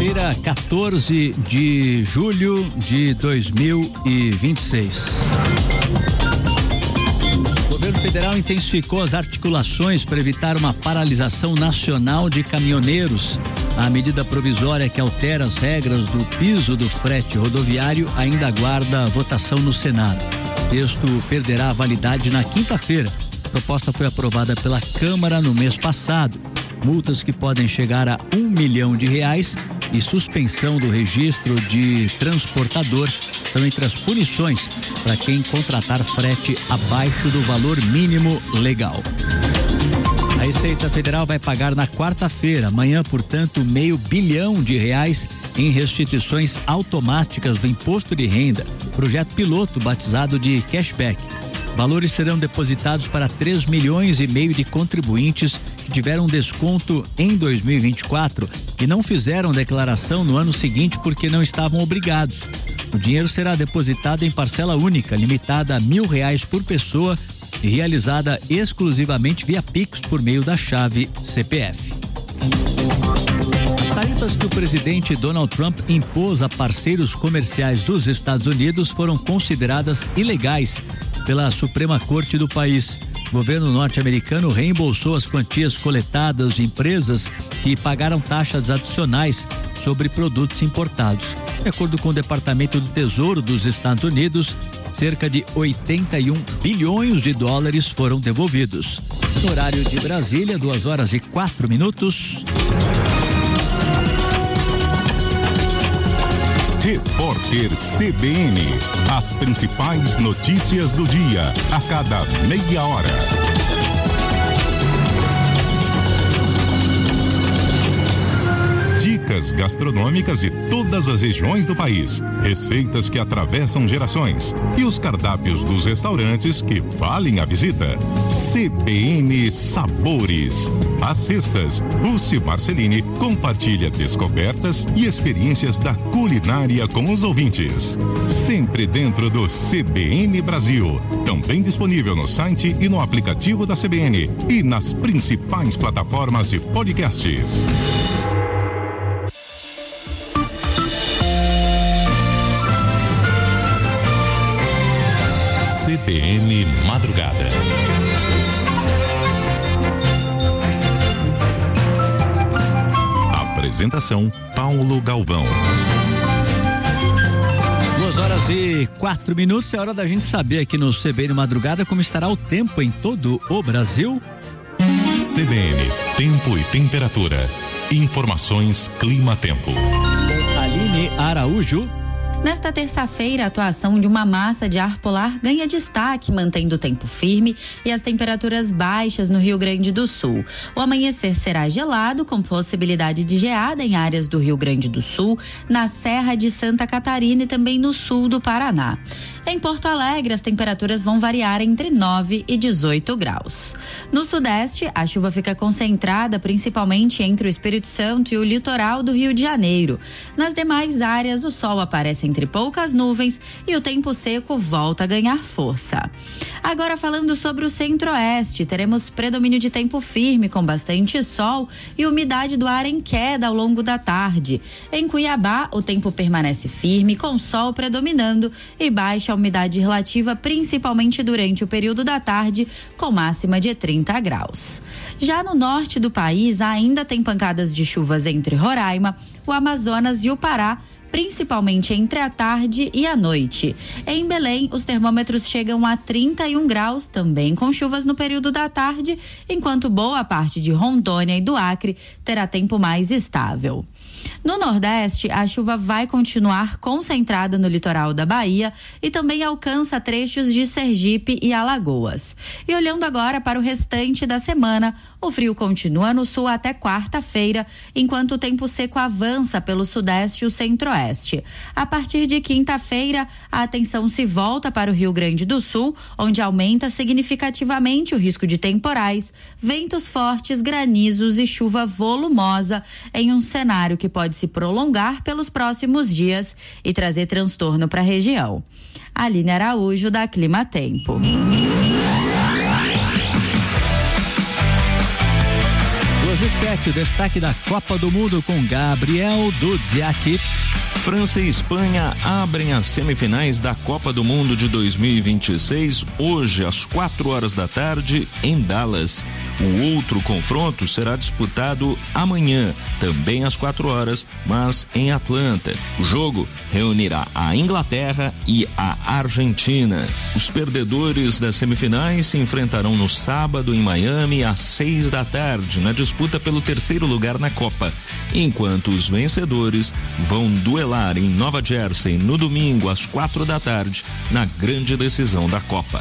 Quinta-feira, 14 de julho de 2026. O governo federal intensificou as articulações para evitar uma paralisação nacional de caminhoneiros. A medida provisória que altera as regras do piso do frete rodoviário ainda aguarda votação no Senado. O texto perderá a validade na quinta-feira. A proposta foi aprovada pela Câmara no mês passado. Multas que podem chegar a R$1 milhão e suspensão do registro de transportador estão entre as punições para quem contratar frete abaixo do valor mínimo legal. A Receita Federal vai pagar na quarta-feira, amanhã, portanto, R$500 bilhão em restituições automáticas do imposto de renda, projeto piloto batizado de cashback. Valores serão depositados para 3,5 milhões de contribuintes que tiveram desconto em 2024 e não fizeram declaração no ano seguinte porque não estavam obrigados. O dinheiro será depositado em parcela única, limitada a R$1.000 por pessoa e realizada exclusivamente via Pix por meio da chave CPF. As tarifas que o presidente Donald Trump impôs a parceiros comerciais dos Estados Unidos foram consideradas ilegais pela Suprema Corte do país. O governo norte-americano reembolsou as quantias coletadas de empresas que pagaram taxas adicionais sobre produtos importados. De acordo com o Departamento do Tesouro dos Estados Unidos, cerca de 81 bilhões de dólares foram devolvidos. No horário de Brasília, 2h04. Repórter CBN. As principais notícias do dia, a cada meia hora. Dicas gastronômicas de todas as regiões do país, receitas que atravessam gerações e os cardápios dos restaurantes que valem a visita. CBN Sabores. Às sextas, Rússi Marcelini compartilha descobertas e experiências da culinária com os ouvintes. Sempre dentro do CBN Brasil. Também disponível no site e no aplicativo da CBN e nas principais plataformas de podcasts. CBN Madrugada. Apresentação Paulo Galvão. 2h04. É hora da gente saber aqui no CBN Madrugada como estará o tempo em todo o Brasil. CBN, tempo e temperatura. Informações Clima-Tempo. Aline Araújo. Nesta terça-feira, a atuação de uma massa de ar polar ganha destaque, mantendo o tempo firme e as temperaturas baixas no Rio Grande do Sul. O amanhecer será gelado, com possibilidade de geada em áreas do Rio Grande do Sul, na Serra de Santa Catarina e também no sul do Paraná. Em Porto Alegre, as temperaturas vão variar entre 9 e 18 graus. No Sudeste, a chuva fica concentrada principalmente entre o Espírito Santo e o litoral do Rio de Janeiro. Nas demais áreas, o sol aparece entre poucas nuvens e o tempo seco volta a ganhar força. Agora, falando sobre o Centro-Oeste, teremos predomínio de tempo firme com bastante sol e umidade do ar em queda ao longo da tarde. Em Cuiabá, o tempo permanece firme com sol predominando e baixa umidade relativa, principalmente durante o período da tarde, com máxima de 30 graus. Já no norte do país, ainda tem pancadas de chuvas entre Roraima, o Amazonas e o Pará, principalmente entre a tarde e a noite. Em Belém, os termômetros chegam a 31 graus, também com chuvas no período da tarde, enquanto boa parte de Rondônia e do Acre terá tempo mais estável. No Nordeste, a chuva vai continuar concentrada no litoral da Bahia e também alcança trechos de Sergipe e Alagoas. E olhando agora para o restante da semana, o frio continua no sul até quarta-feira, enquanto o tempo seco avança pelo Sudeste e o Centro-Oeste. A partir de quinta-feira, a atenção se volta para o Rio Grande do Sul, onde aumenta significativamente o risco de temporais, ventos fortes, granizos e chuva volumosa em um cenário que pode se prolongar pelos próximos dias e trazer transtorno para a região. Aline Araújo, da Clima Tempo. 2h07. 7, o destaque da Copa do Mundo com Gabriel Dudziak. França e Espanha abrem as semifinais da Copa do Mundo de 2026 hoje às 4 da tarde em Dallas. O outro confronto será disputado amanhã, também às 4 mas em Atlanta. O jogo reunirá a Inglaterra e a Argentina. Os perdedores das semifinais se enfrentarão no sábado em Miami às 6 da tarde, na disputa pelo terceiro lugar na Copa, enquanto os vencedores vão duelar em Nova Jersey no domingo às 4 da tarde, na grande decisão da Copa.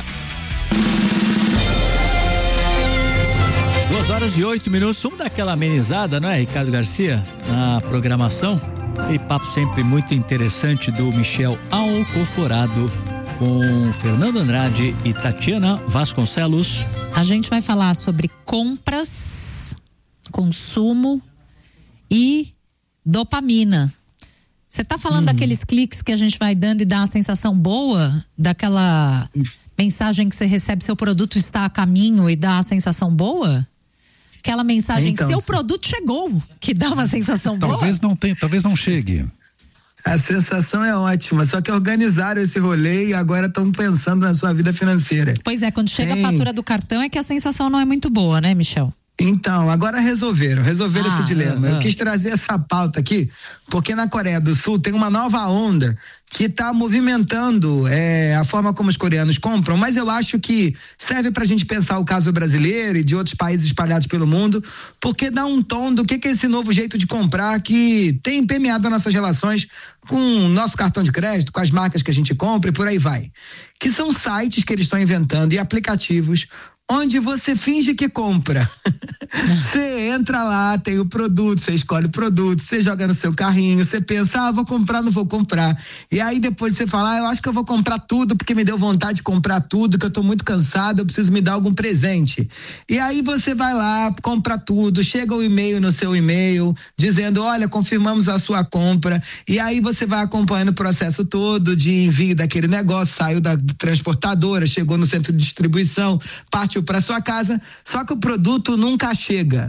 2h08. Vamos dar aquela amenizada, não é, Ricardo Garcia? Na programação. E papo sempre muito interessante do Michel Alcoforado com Fernando Andrade e Tatiana Vasconcelos. A gente vai falar sobre compras, consumo e dopamina. Você tá falando daqueles cliques que a gente vai dando e dá uma sensação boa, daquela mensagem que você recebe, seu produto está a caminho e dá a sensação boa? Aquela mensagem, então, seu produto chegou, que dá uma sensação boa? Talvez não chegue. A sensação é ótima, só que organizaram esse rolê e agora estão pensando na sua vida financeira. Pois é, quando chega a fatura do cartão é que a sensação não é muito boa, né, Michel? Então, agora resolveram esse dilema. Eu quis trazer essa pauta aqui, porque na Coreia do Sul tem uma nova onda que está movimentando a forma como os coreanos compram, mas eu acho que serve pra gente pensar o caso brasileiro e de outros países espalhados pelo mundo, porque dá um tom do que é esse novo jeito de comprar que tem permeado nossas relações com o nosso cartão de crédito, com as marcas que a gente compra e por aí vai. Que são sites que eles estão inventando e aplicativos onde você finge que compra. Você entra lá, tem o produto, você escolhe o produto, você joga no seu carrinho, você pensa, vou comprar, não vou comprar. E aí depois você fala, eu acho que eu vou comprar tudo porque me deu vontade de comprar tudo, que eu tô muito cansado, eu preciso me dar algum presente. E aí você vai lá, compra tudo, chega o e-mail no seu e-mail, dizendo, olha, confirmamos a sua compra. E aí você vai acompanhando o processo todo de envio daquele negócio, saiu da transportadora, chegou no centro de distribuição, partiu para sua casa, só que o produto nunca chega.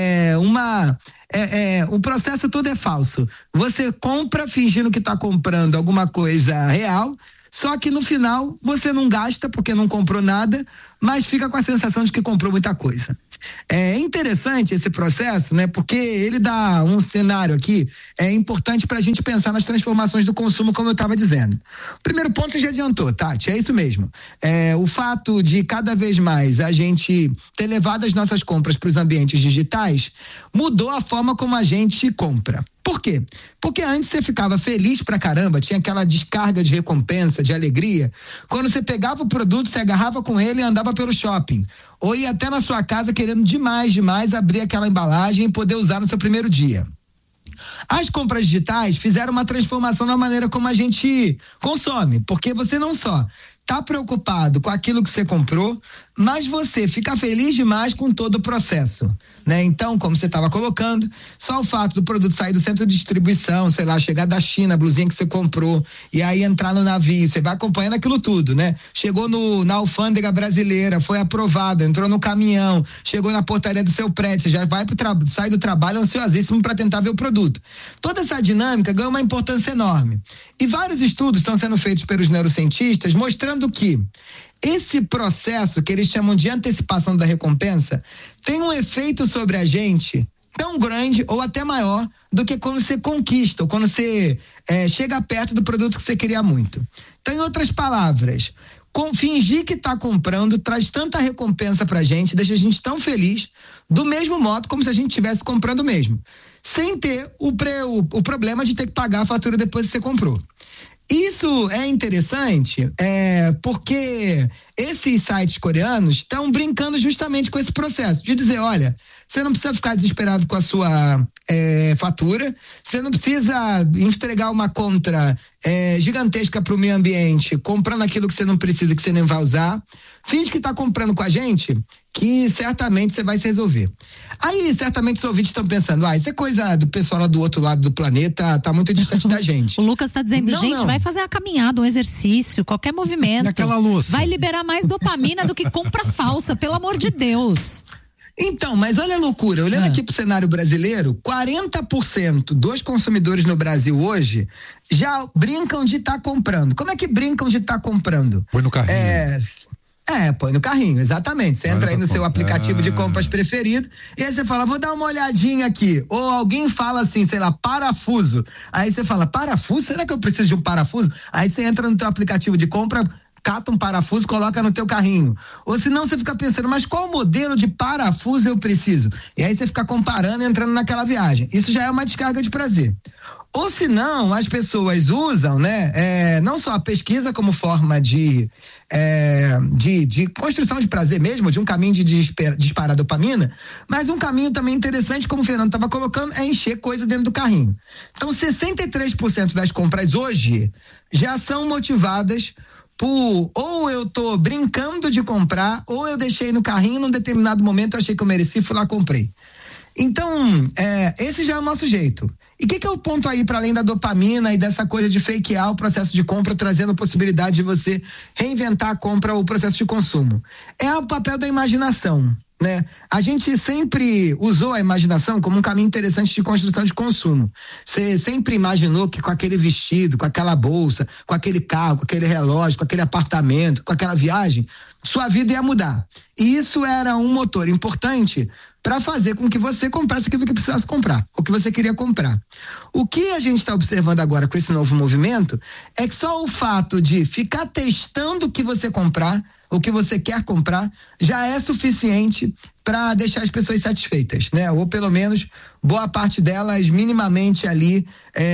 O processo todo é falso. Você compra fingindo que está comprando alguma coisa real, só que no final você não gasta porque não comprou nada, mas fica com a sensação de que comprou muita coisa. É interessante esse processo, né? Porque ele dá um cenário aqui importante para a gente pensar nas transformações do consumo, como eu estava dizendo. O primeiro ponto você já adiantou, Tati, é isso mesmo. O fato de cada vez mais a gente ter levado as nossas compras para os ambientes digitais mudou a forma como a gente compra. Por quê? Porque antes você ficava feliz pra caramba, tinha aquela descarga de recompensa, de alegria. Quando você pegava o produto, você agarrava com ele e andava pelo shopping. Ou ia até na sua casa querendo demais abrir aquela embalagem e poder usar no seu primeiro dia. As compras digitais fizeram uma transformação na maneira como a gente consome, porque você não só tá preocupado com aquilo que você comprou, mas você fica feliz demais com todo o processo, né? Então, como você estava colocando, só o fato do produto sair do centro de distribuição, sei lá, chegar da China, a blusinha que você comprou, e aí entrar no navio, você vai acompanhando aquilo tudo, né? Chegou na alfândega brasileira, foi aprovado, entrou no caminhão, chegou na portaria do seu prédio, você já vai sai do trabalho ansiosíssimo para tentar ver o produto. Toda essa dinâmica ganha uma importância enorme. E vários estudos estão sendo feitos pelos neurocientistas mostrando que esse processo que eles chamam de antecipação da recompensa tem um efeito sobre a gente tão grande ou até maior do que quando você conquista ou quando você chega perto do produto que você queria muito. Então, em outras palavras, fingir que está comprando traz tanta recompensa pra gente, deixa a gente tão feliz, do mesmo modo como se a gente estivesse comprando mesmo, sem ter o problema de ter que pagar a fatura depois que você comprou. Isso é interessante porque esses sites coreanos estão brincando justamente com esse processo de dizer, olha, você não precisa ficar desesperado com a sua fatura, você não precisa entregar uma conta gigantesca para o meio ambiente, comprando aquilo que você não precisa, que você nem vai usar. Finge que está comprando com a gente, que certamente você vai se resolver. Aí, certamente os ouvintes estão pensando, isso é coisa do pessoal lá do outro lado do planeta, tá muito distante da gente. O Lucas está dizendo, vai fazer uma caminhada, um exercício, qualquer movimento. Naquela louça. Vai liberar mais dopamina do que compra falsa, pelo amor de Deus. Então, mas olha a loucura, olhando aqui pro cenário brasileiro, 40% dos consumidores no Brasil hoje já brincam de estar comprando. Como é que brincam de estar comprando? Põe no carrinho. Põe no carrinho, exatamente. Você entra aí no seu aplicativo de compras preferido e aí você fala, vou dar uma olhadinha aqui. Ou alguém fala assim, sei lá, parafuso. Aí você fala, parafuso? Será que eu preciso de um parafuso? Aí você entra no teu aplicativo de compra, cata um parafuso, coloca no teu carrinho. Ou senão você fica pensando, mas qual modelo de parafuso eu preciso? E aí você fica comparando e entrando naquela viagem. Isso já é uma descarga de prazer. Ou senão, as pessoas usam, né, não só a pesquisa como forma de construção de prazer mesmo, de um caminho de disparar a dopamina, mas um caminho também interessante, como o Fernando estava colocando, é encher coisa dentro do carrinho. Então, 63% das compras hoje já são motivadas por ou eu tô brincando de comprar, ou eu deixei no carrinho num determinado momento, eu achei que eu mereci, fui lá, comprei. Então, esse já é o nosso jeito. E o que é o ponto aí para além da dopamina e dessa coisa de fakear o processo de compra, trazendo a possibilidade de você reinventar a compra ou o processo de consumo? É o papel da imaginação, né? A gente sempre usou a imaginação como um caminho interessante de construção de consumo. Você sempre imaginou que com aquele vestido, com aquela bolsa, com aquele carro, com aquele relógio, com aquele apartamento, com aquela viagem, sua vida ia mudar. E isso era um motor importante para fazer com que você comprasse aquilo que precisasse comprar, o que você queria comprar. O que a gente está observando agora com esse novo movimento é que só o fato de ficar testando o que você comprar, o que você quer comprar, já é suficiente para deixar as pessoas satisfeitas, né? Ou pelo menos boa parte delas minimamente ali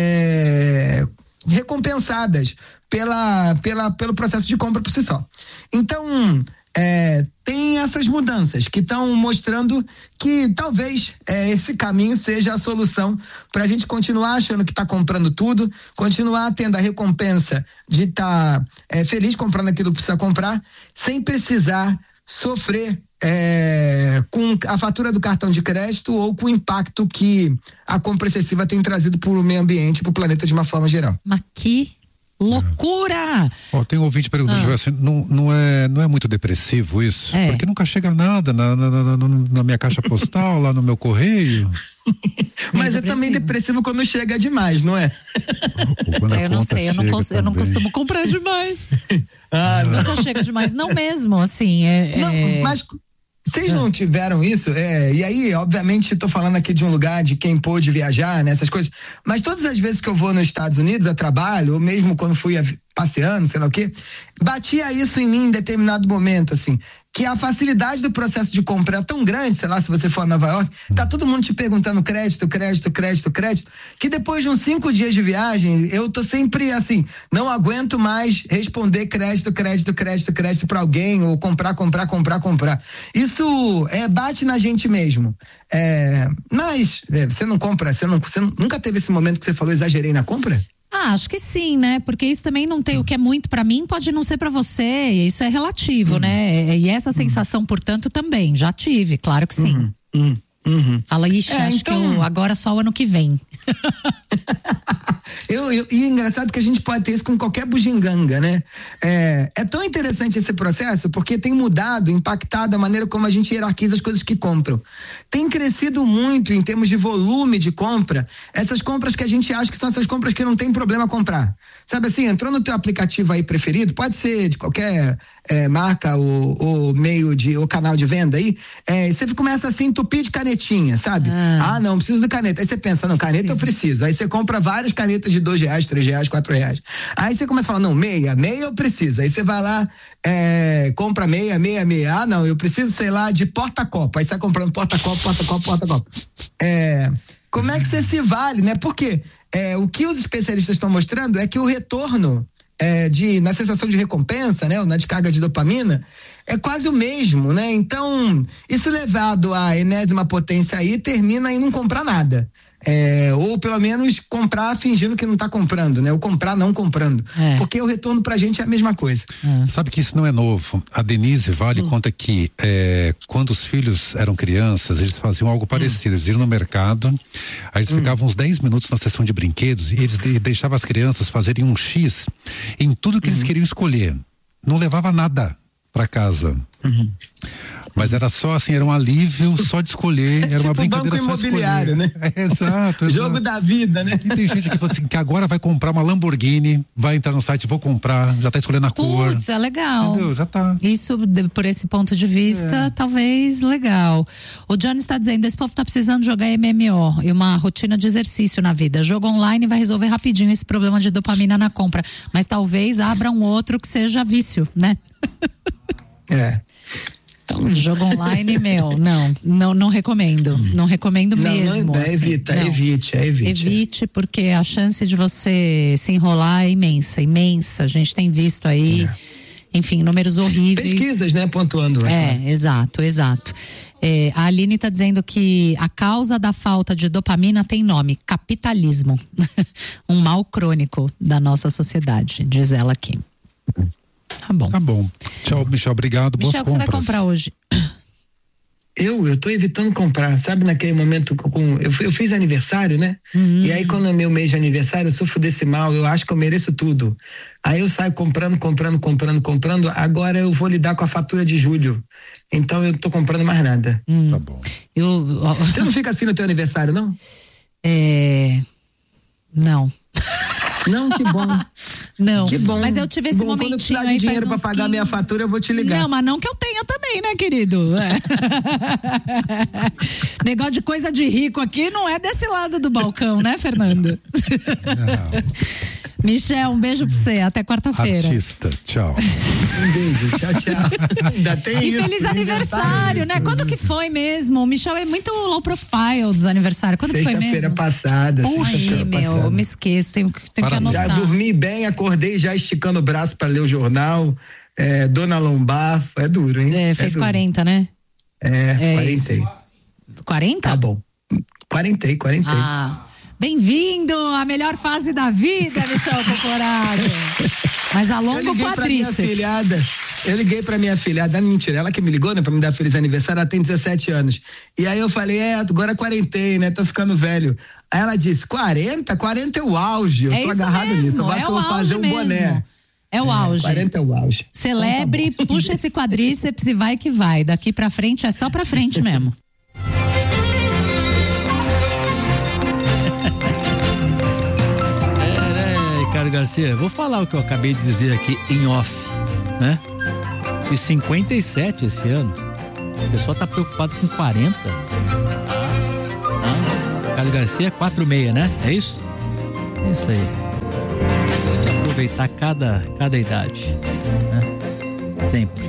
recompensadas pelo processo de compra por si só. Então, tem essas mudanças que estão mostrando que talvez esse caminho seja a solução para a gente continuar achando que está comprando tudo, continuar tendo a recompensa de estar feliz comprando aquilo que precisa comprar, sem precisar sofrer com a fatura do cartão de crédito ou com o impacto que a compra excessiva tem trazido para o meio ambiente, para o planeta de uma forma geral. Mas que loucura! Tem um ouvinte perguntando assim, não é muito depressivo isso? Porque nunca chega nada na minha caixa postal, lá no meu correio. Mas é também depressivo quando chega demais, não é? Eu não sei, eu não costumo comprar demais. Nunca chega demais, não mesmo, assim. Não, mas vocês não tiveram isso? E aí, obviamente, estou falando aqui de um lugar de quem pôde viajar, né, essas coisas, mas todas as vezes que eu vou nos Estados Unidos a trabalho, ou mesmo quando fui passeando, sei lá o quê, batia isso em mim em determinado momento, assim, que a facilidade do processo de compra é tão grande, sei lá, se você for a Nova York, tá todo mundo te perguntando crédito, que depois de uns 5 dias de viagem, eu tô sempre assim, não aguento mais responder crédito pra alguém, ou comprar. Isso bate na gente mesmo. Mas você não compra, você nunca teve esse momento que você falou, exagerei na compra? Acho que sim, né? Porque isso também não tem, o que é muito pra mim pode não ser pra você, isso é relativo, né? E essa sensação, portanto, também, já tive, claro que sim. Fala, acho que agora só o ano que vem. E é engraçado que a gente pode ter isso com qualquer bugiganga, né? É tão interessante esse processo porque tem mudado, impactado a maneira como a gente hierarquiza as coisas que compram. Tem crescido muito em termos de volume de compra, essas compras que a gente acha que são essas compras que não tem problema comprar. Sabe assim, entrou no teu aplicativo aí preferido, pode ser de qualquer marca ou meio ou canal de venda aí, você começa a se entupir de canetinha, sabe? Não, preciso de caneta. Aí você pensa, não, caneta eu preciso. Aí você compra várias canetas de R$2, R$3, R$4. Aí você começa a falar, não, meia eu preciso. Aí você vai lá, compra meia. Não, eu preciso, sei lá, de porta-copo. Aí você vai comprando porta-copo. Como é que você se vale, né? Porque o que os especialistas estão mostrando é que o retorno na sensação de recompensa, né, ou na descarga de dopamina, é quase o mesmo, né? Então, isso levado à enésima potência aí, termina em não comprar nada. Ou pelo menos comprar fingindo que não está comprando, né? Ou comprar não comprando. Porque o retorno pra gente é a mesma coisa. Sabe que isso não é novo. A Denise Vale conta que quando os filhos eram crianças, eles faziam algo parecido. Eles iam no mercado, aí eles ficavam uns 10 minutos na seção de brinquedos e eles deixavam as crianças fazerem um X em tudo que eles queriam escolher. Não levava nada para casa. Mas era só assim, era um alívio só de escolher, era tipo uma brincadeira banco só imobiliário, escolher. né? Exato. Jogo da vida, né? E tem gente que fala assim, que agora vai comprar uma Lamborghini, vai entrar no site, vou comprar, já tá escolhendo a cor. Putz, é legal. Entendeu? Já tá. Isso, por esse ponto de vista, talvez legal. O Johnny está dizendo, esse povo tá precisando jogar MMO e uma rotina de exercício na vida. Jogo online vai resolver rapidinho esse problema de dopamina na compra. Mas talvez abra um outro que seja vício, né? Jogo online, não recomendo. Não recomendo mesmo. Evite, porque a chance de você se enrolar é imensa. A gente tem visto aí, enfim, números horríveis. Pesquisas, né, pontuando. Exato. A Aline está dizendo que a causa da falta de dopamina tem nome: capitalismo. Um mal crônico da nossa sociedade, diz ela aqui. Tá bom. Tchau, Michel, obrigado. Michel, o que você vai comprar hoje? Eu tô evitando comprar, sabe, naquele momento eu fiz aniversário, né? E aí quando é meu mês de aniversário, eu sofro desse mal, eu acho que eu mereço tudo. Aí eu saio comprando, agora eu vou lidar com a fatura de julho. Então eu tô comprando mais nada. Tá bom. Você não fica assim no teu aniversário, não? Não. Não, que bom. Não, que bom. Mas eu tive esse momentinho quando eu precisar aí de dinheiro pra pagar 15... minha fatura, eu vou te ligar. Não, mas não que eu tenha também, né, querido? Negócio de coisa de rico aqui não é desse lado do balcão, né, Fernando? Não. Michel, um beijo pra você, até quarta-feira. Artista, tchau. Um beijo, tchau. Ainda tem e isso. Feliz aniversário, né? Quando que foi mesmo? O Michel é muito low profile dos aniversários. Quando que foi mesmo? Sexta-feira passada. Eu me esqueço, tenho que anotar. Já dormi bem, acordei já esticando o braço pra ler o jornal. Dona Lombar, é duro, hein? Fez 40, né? 40. 40? Tá bom. 40. Bem-vindo à melhor fase da vida, Michel Pocoraro. Mas a longo quadríceps. Eu liguei pra minha filhada, mentira, ela que me ligou, né, pra me dar feliz aniversário, ela tem 17 anos. E aí eu falei, agora quarentei, né, tô ficando velho. Aí ela disse, 40? 40 é o auge, eu tô agarrado nisso, eu acho que eu vou fazer um boné. É o auge. 40 é o auge. Celebre, então, tá, puxa esse quadríceps e vai que vai. Daqui pra frente é só pra frente mesmo. Ricardo Garcia, vou falar o que eu acabei de dizer aqui em off, né? Fiz 57 esse ano. O pessoal tá preocupado com 40. Ricardo Garcia é 46, né? É isso? É isso aí. Aproveitar cada idade, né? Sempre.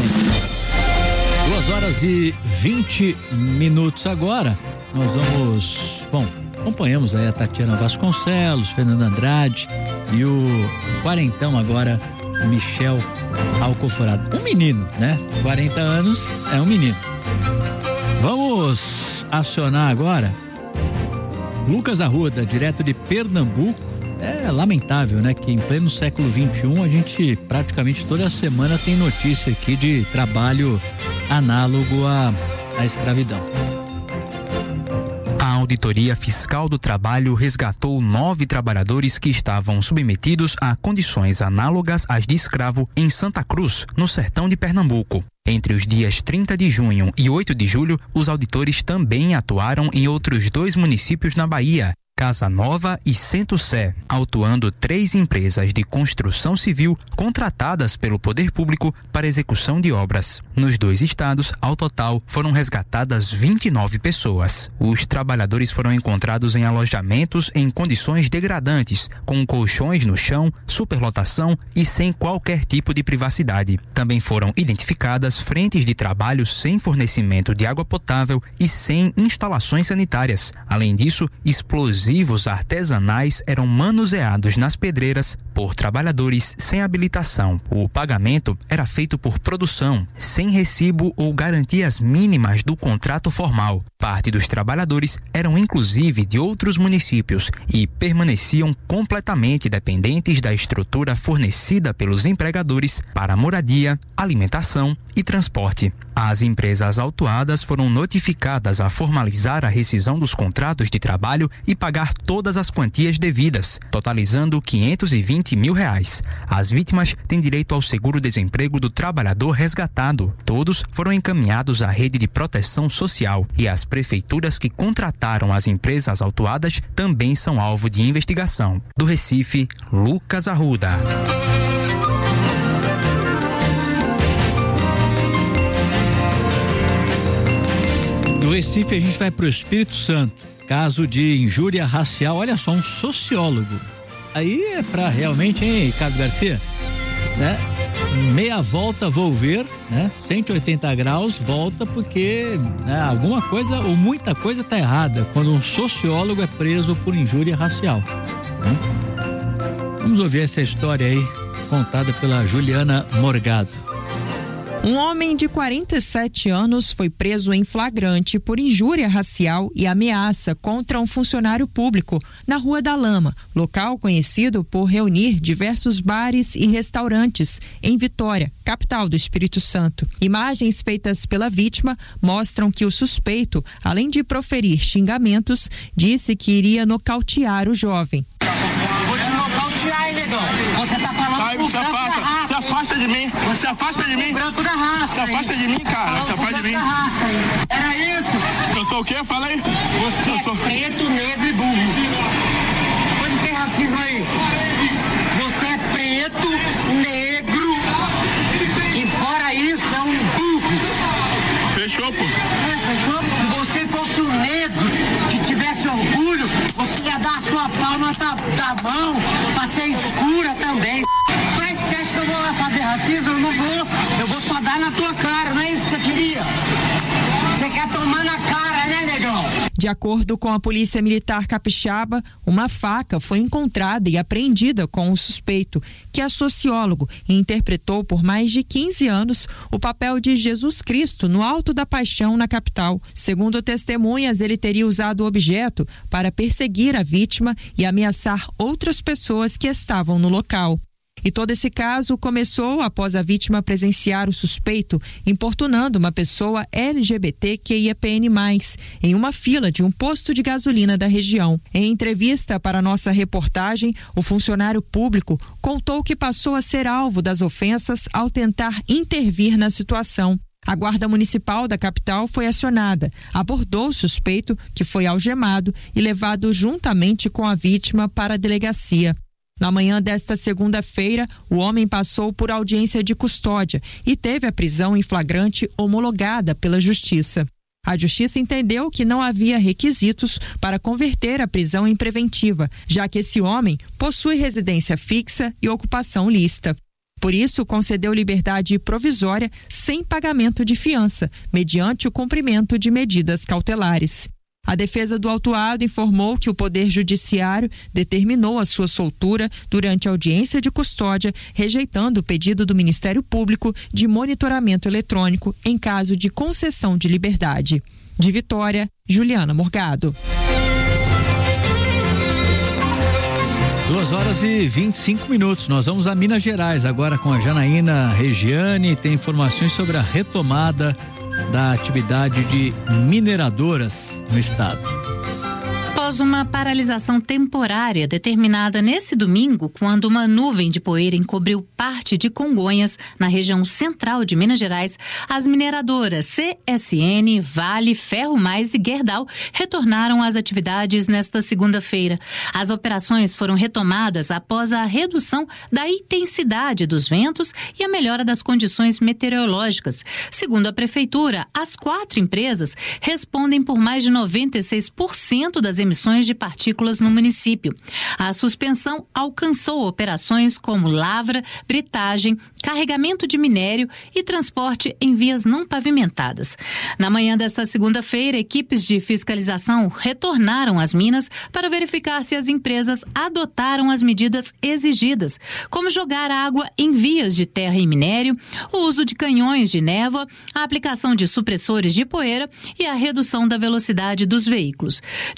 2h20 agora. Nós vamos, acompanhamos aí a Tatiana Vasconcelos, Fernando Andrade e o quarentão agora, Michel Alcoforado. Um menino, né? 40 anos é um menino. Vamos acionar agora Lucas Arruda, direto de Pernambuco. É lamentável, né? Que em pleno século XXI a gente praticamente toda semana tem notícia aqui de trabalho análogo à escravidão. A Auditoria Fiscal do Trabalho resgatou 9 trabalhadores que estavam submetidos a condições análogas às de escravo em Santa Cruz, no sertão de Pernambuco. Entre os dias 30 de junho e 8 de julho, os auditores também atuaram em outros 2 municípios na Bahia, Casa Nova e Centro-Sé, autuando 3 empresas de construção civil contratadas pelo poder público para execução de obras. Nos 2 estados, ao total, foram resgatadas 29 pessoas. Os trabalhadores foram encontrados em alojamentos em condições degradantes, com colchões no chão, superlotação e sem qualquer tipo de privacidade. Também foram identificadas frentes de trabalho sem fornecimento de água potável e sem instalações sanitárias. Além disso, explosivos artesanais eram manuseados nas pedreiras por trabalhadores sem habilitação. O pagamento era feito por produção, sem recibo ou garantias mínimas do contrato formal. Parte dos trabalhadores eram inclusive de outros municípios e permaneciam completamente dependentes da estrutura fornecida pelos empregadores para moradia, alimentação e transporte. As empresas autuadas foram notificadas a formalizar a rescisão dos contratos de trabalho e pagar todas as quantias devidas, totalizando R$ R$20 mil. As vítimas têm direito ao seguro-desemprego do trabalhador resgatado. Todos foram encaminhados à rede de proteção social e as prefeituras que contrataram as empresas autuadas também são alvo de investigação. Do Recife, Lucas Arruda. Do Recife a gente vai para o Espírito Santo. Caso de injúria racial, olha só, um sociólogo. Aí é pra realmente, hein, Ricardo Garcia? Né? Meia volta vou ver, né? 180 graus, volta porque, né, alguma coisa ou muita coisa tá errada quando um sociólogo é preso por injúria racial. Né? Vamos ouvir essa história aí, contada pela Juliana Morgado. Um homem de 47 anos foi preso em flagrante por injúria racial e ameaça contra um funcionário público na Rua da Lama, local conhecido por reunir diversos bares e restaurantes em Vitória, capital do Espírito Santo. Imagens feitas pela vítima mostram que o suspeito, além de proferir xingamentos, disse que iria nocautear o jovem. Vou te nocautear, hein, negão? Você tá falando sai, se afasta. Raça, se afasta de mim. Você afasta de mim. Branco da raça. Se afasta de mim, cara. Se afasta de mim. Raça, era isso? Eu sou o quê? Fala aí. Você é preto, negro e burro. Onde tem racismo aí? Você é preto, negro e fora isso é um burro. Fechou, pô. Fechou? Se você fosse um negro que tivesse orgulho, você ia dar a sua palma da mão pra ser escura também. Mas você acha que eu vou lá fazer racismo? Eu não vou. Eu vou só dar na tua cara, não é isso que você queria? Você quer tomar na cara, né, negão? De acordo com a Polícia Militar Capixaba, uma faca foi encontrada e apreendida com o suspeito, que é sociólogo e interpretou por mais de 15 anos o papel de Jesus Cristo no Alto da Paixão na capital. Segundo testemunhas, ele teria usado o objeto para perseguir a vítima e ameaçar outras pessoas que estavam no local. E todo esse caso começou após a vítima presenciar o suspeito importunando uma pessoa LGBTQIAPN+, em uma fila de um posto de gasolina da região. Em entrevista para nossa reportagem, o funcionário público contou que passou a ser alvo das ofensas ao tentar intervir na situação. A Guarda Municipal da capital foi acionada, abordou o suspeito, que foi algemado e levado juntamente com a vítima para a delegacia. Na manhã desta segunda-feira, o homem passou por audiência de custódia e teve a prisão em flagrante homologada pela Justiça. A Justiça entendeu que não havia requisitos para converter a prisão em preventiva, já que esse homem possui residência fixa e ocupação lícita. Por isso, concedeu liberdade provisória sem pagamento de fiança, mediante o cumprimento de medidas cautelares. A defesa do autuado informou que o Poder Judiciário determinou a sua soltura durante a audiência de custódia, rejeitando o pedido do Ministério Público de monitoramento eletrônico em caso de concessão de liberdade. De Vitória, Juliana Morgado. 2h25. Nós vamos a Minas Gerais agora com a Janaína Regiane. Tem informações sobre a retomada da atividade de mineradoras no estado. Após uma paralisação temporária determinada nesse domingo, quando uma nuvem de poeira encobriu parte de Congonhas, na região central de Minas Gerais, as mineradoras CSN, Vale, Ferro Mais e Gerdau retornaram às atividades nesta segunda-feira. As operações foram retomadas após a redução da intensidade dos ventos e a melhora das condições meteorológicas. Segundo a Prefeitura, as 4 empresas respondem por mais de 96% das emissões de partículas no município. A suspensão alcançou operações como lavra, britagem, carregamento de minério e transporte em vias não pavimentadas. Na manhã desta segunda-feira, equipes de fiscalização retornaram às minas para verificar se as empresas adotaram as medidas exigidas, como jogar água em vias de terra e minério, o uso de canhões de névoa, a aplicação de supressores de poeira e a redução da velocidade dos veículos. De acordo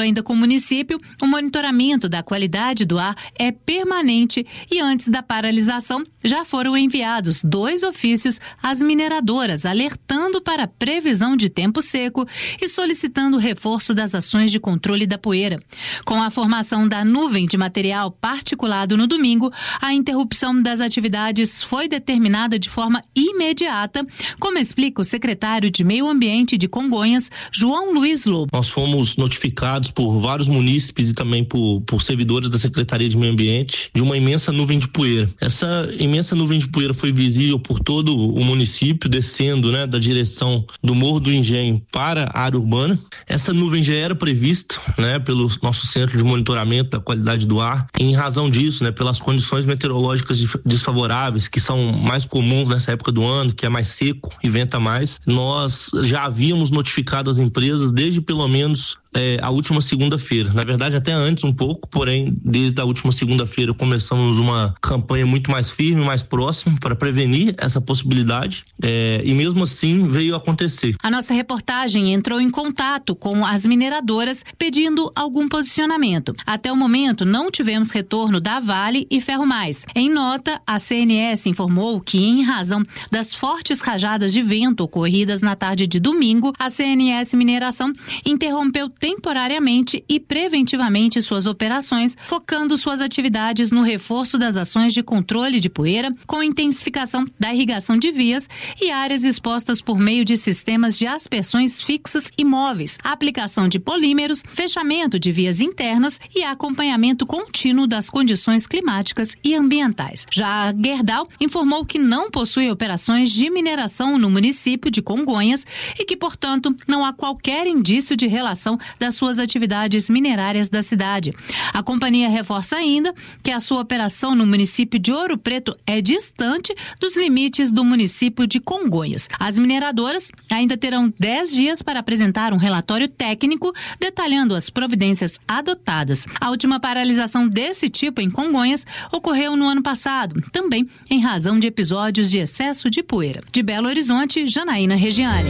ainda com o município, o monitoramento da qualidade do ar é permanente e antes da paralisação já foram enviados 2 ofícios às mineradoras, alertando para a previsão de tempo seco e solicitando o reforço das ações de controle da poeira. Com a formação da nuvem de material particulado no domingo, a interrupção das atividades foi determinada de forma imediata, como explica o secretário de Meio Ambiente de Congonhas, João Luiz Lobo. Nós fomos notificados por vários munícipes e também por servidores da Secretaria de Meio Ambiente de uma imensa nuvem de poeira. Essa imensa nuvem de poeira foi visível por todo o município, descendo, da direção do Morro do Engenho para a área urbana. Essa nuvem já era prevista, pelo nosso centro de monitoramento da qualidade do ar. Em razão disso, pelas condições meteorológicas desfavoráveis, que são mais comuns nessa época do ano, que é mais seco e venta mais, nós já havíamos notificado as empresas desde pelo menos a última segunda-feira. Na verdade, até antes um pouco, porém, desde a última segunda-feira começamos uma campanha muito mais firme, mais próxima, para prevenir essa possibilidade, e mesmo assim veio a acontecer. A nossa reportagem entrou em contato com as mineradoras pedindo algum posicionamento. Até o momento, não tivemos retorno da Vale e Ferro Mais. Em nota, a CNS informou que, em razão das fortes rajadas de vento ocorridas na tarde de domingo, a CNS Mineração interrompeu temporariamente e preventivamente suas operações, focando suas atividades no reforço das ações de controle de poeira, com intensificação da irrigação de vias e áreas expostas por meio de sistemas de aspersões fixas e móveis, aplicação de polímeros, fechamento de vias internas e acompanhamento contínuo das condições climáticas e ambientais. Já a Gerdau informou que não possui operações de mineração no município de Congonhas e que, portanto, não há qualquer indício de relação das suas atividades minerárias da cidade. A companhia reforça ainda que a sua operação no município de Ouro Preto é distante dos limites do município de Congonhas. As mineradoras ainda terão 10 dias para apresentar um relatório técnico detalhando as providências adotadas. A última paralisação desse tipo em Congonhas ocorreu no ano passado, também em razão de episódios de excesso de poeira. De Belo Horizonte, Janaína Regiane.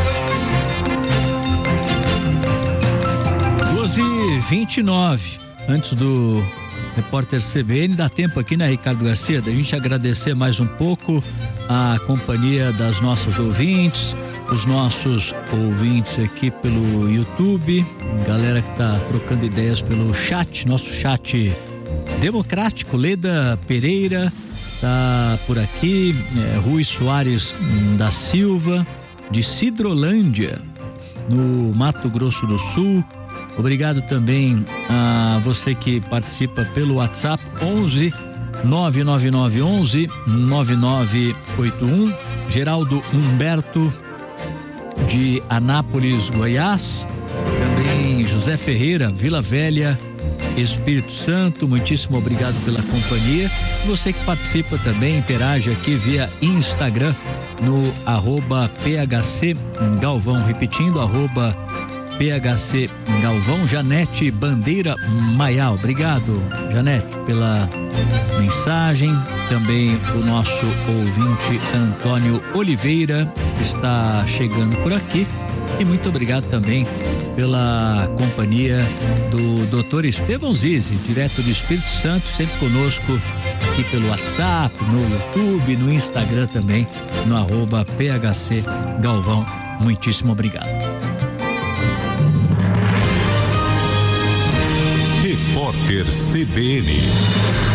12h29, antes do repórter CBN, dá tempo aqui, Ricardo Garcia, da gente agradecer mais um pouco a companhia das nossas ouvintes, os nossos ouvintes aqui pelo YouTube, galera que tá trocando ideias pelo chat, nosso chat democrático. Leda Pereira tá por aqui, Rui Soares da Silva, de Cidrolândia, no Mato Grosso do Sul. Obrigado também a você que participa pelo WhatsApp 11 99911 9981. Geraldo Humberto de Anápolis, Goiás. Também José Ferreira, Vila Velha, Espírito Santo. Muitíssimo obrigado pela companhia. Você que participa também, interage aqui via Instagram no @PHC Galvão, repetindo, PHC Galvão. Janete Bandeira Maial, obrigado, Janete, pela mensagem. Também o nosso ouvinte Antônio Oliveira está chegando por aqui. E muito obrigado também pela companhia do Dr. Estevão Zizi, direto do Espírito Santo, sempre conosco aqui pelo WhatsApp, no YouTube, no Instagram também, no @PHC Galvão. Muitíssimo obrigado. Repórter CBN.